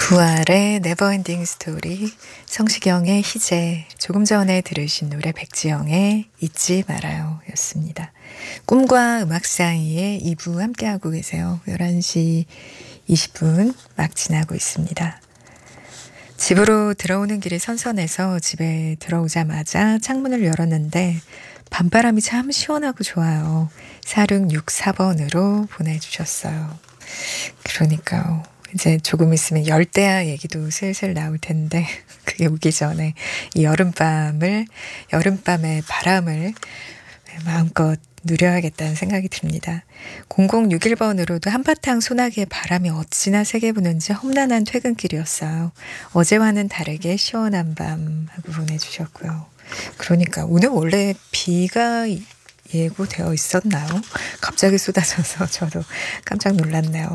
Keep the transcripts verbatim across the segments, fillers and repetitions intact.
부활의 네버엔딩 스토리, 성시경의 희재, 조금 전에 들으신 노래 백지영의 잊지 말아요 였습니다. 꿈과 음악 사이에 이 부 함께하고 계세요. 열한 시 이십 분 막 지나고 있습니다. 집으로 들어오는 길이 선선해서 집에 들어오자마자 창문을 열었는데 밤바람이 참 시원하고 좋아요. 사육육사 번으로 보내주셨어요. 그러니까요. 이제 조금 있으면 열대야 얘기도 슬슬 나올 텐데 그게 오기 전에 이 여름밤을 여름밤의 바람을 마음껏 누려야겠다는 생각이 듭니다. 공공육일 번으로도 한바탕 소나기의 바람이 어찌나 세게 부는지 험난한 퇴근길이었어요. 어제와는 다르게 시원한 밤 하고 보내주셨고요. 그러니까 오늘 원래 비가 예고되어 있었나요? 갑자기 쏟아져서 저도 깜짝 놀랐네요.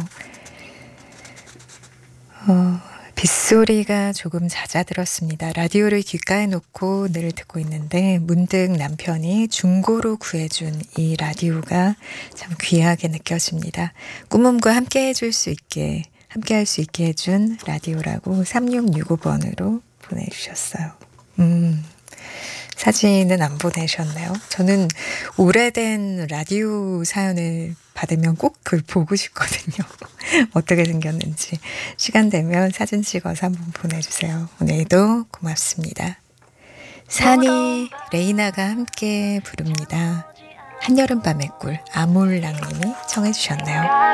어, 빗소리가 조금 잦아들었습니다. 라디오를 귓가에 놓고 늘 듣고 있는데 문득 남편이 중고로 구해준 이 라디오가 참 귀하게 느껴집니다. 꿈음과 함께 해줄 수 있게, 함께 할 수 있게 해준 라디오라고 삼육육오 번으로 보내주셨어요. 음, 사진은 안 보내셨네요. 저는 오래된 라디오 사연을 받으면 꼭 그걸 보고 싶거든요. 어떻게 생겼는지. 시간 되면 사진 찍어서 한번 보내주세요. 오늘도 고맙습니다. 산이 레이나가 함께 부릅니다. 한여름밤의 꿀 아몰랑님이 청해 주셨네요.